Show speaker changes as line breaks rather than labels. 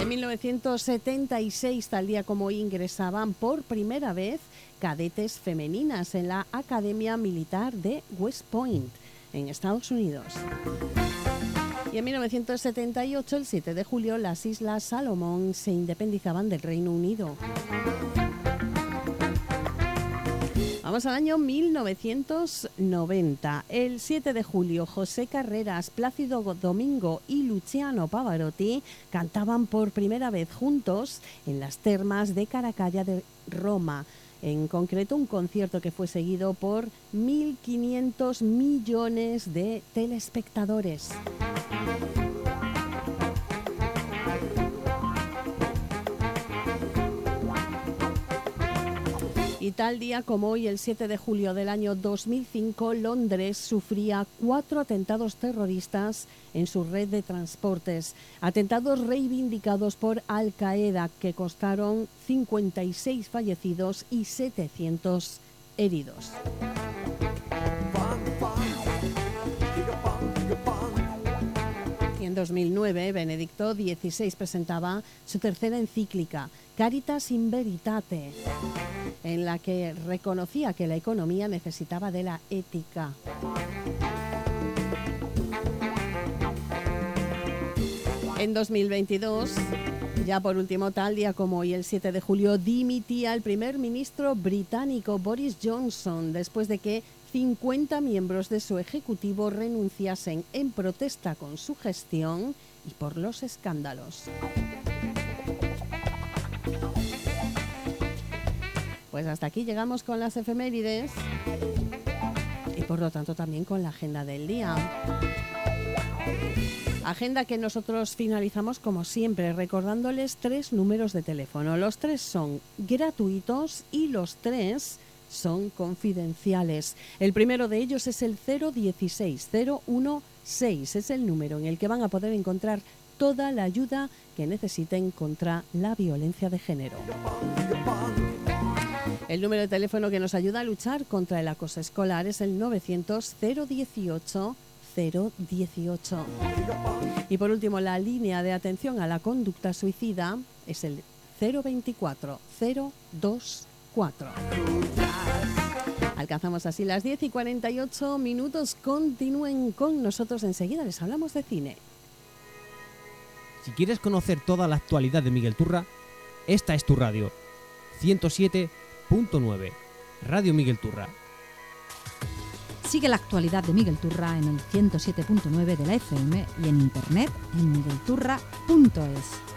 En 1976, tal día como hoy, ingresaban por primera vez cadetes femeninas en la Academia Militar de West Point, en Estados Unidos. Y en 1978, el 7 de julio, las Islas Salomón se independizaban del Reino Unido. Vamos al año 1990. El 7 de julio, José Carreras, Plácido Domingo y Luciano Pavarotti cantaban por primera vez juntos en las termas de Caracalla de Roma. En concreto, un concierto que fue seguido por 1.500 millones de telespectadores. Y tal día como hoy, el 7 de julio del año 2005, Londres sufría 4 atentados terroristas en su red de transportes. Atentados reivindicados por Al-Qaeda que costaron 56 fallecidos y 700 heridos. Y en 2009, Benedicto XVI presentaba su tercera encíclica, Caritas in Veritate, en la que reconocía que la economía necesitaba de la ética. En 2022, ya por último, tal día como hoy, el 7 de julio, dimitía el primer ministro británico Boris Johnson después de que 50 miembros de su ejecutivo renunciasen en protesta con su gestión y por los escándalos. Pues hasta aquí llegamos con las efemérides y por lo tanto también con la agenda del día. Agenda que nosotros finalizamos como siempre recordándoles 3 números de teléfono. Los 3 son gratuitos y los 3 son confidenciales. El primero de ellos es el 016 016. Es el número en el que van a poder encontrar toda la ayuda que necesiten contra la violencia de género. El número de teléfono que nos ayuda a luchar contra el acoso escolar es el 900 018 018. Y por último, la línea de atención a la conducta suicida es el 024 024. Alcanzamos así las 10:48. Continúen con nosotros, enseguida les hablamos de cine.
Si quieres conocer toda la actualidad de Miguel Turra, esta es tu radio. 107.9 Radio Miguel Turra.
Sigue la actualidad de Miguel Turra en el 107.9 de la FM y en internet en miguelturra.es.